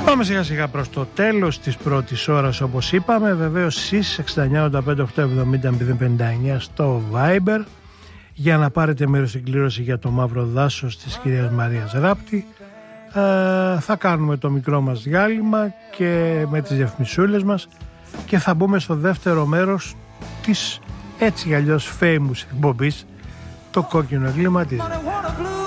Πάμε σιγά σιγά προς το τέλος της πρώτης ώρας, όπως είπαμε. Βεβαίως εσείς 6985-870-059 στο Viber για να πάρετε μέρος στην κλήρωση για το μαύρο δάσος της κυρίας Μαρίας Ράπτη. Θα κάνουμε το μικρό μας διάλειμμα και με τις διαφημισούλες μας και θα μπούμε στο δεύτερο μέρος της έτσι κι αλλιώς famous εκπομπής, το κόκκινο εγκληματίδιο.